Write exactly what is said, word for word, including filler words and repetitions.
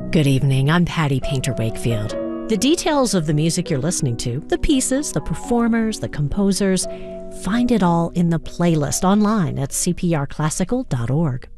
Good evening, I'm Patty Painter Wakefield. The details of the music you're listening to, the pieces, the performers, the composers, find it all in the playlist online at c p r classical dot org.